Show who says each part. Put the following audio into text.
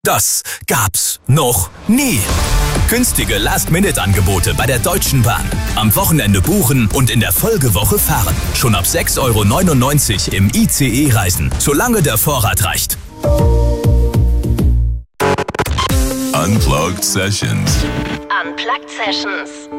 Speaker 1: Das gab's noch nie. Günstige Last-Minute-Angebote bei der Deutschen Bahn. Am Wochenende buchen und in der Folgewoche fahren. Schon ab 6,99 € im ICE reisen, solange der Vorrat reicht.
Speaker 2: Unplugged Sessions.
Speaker 3: Unplugged Sessions.